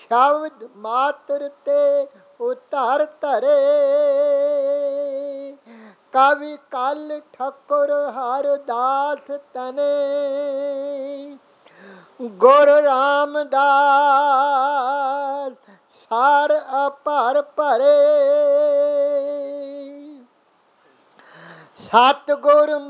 ਸ਼ਬਦ ਮਾਤਰ ਤੇ ਉਤਰ ਧਰੇ। ਕਵੀ ਕਲ ਠਕੁਰ ਹਰਦਾਸ ਤਨੇ, ਗੁਰ ਰਾਮਦਾਸ ਸਾਰ ਅਪਰ ਭਰੇ। ਸਤਿਗੁਰ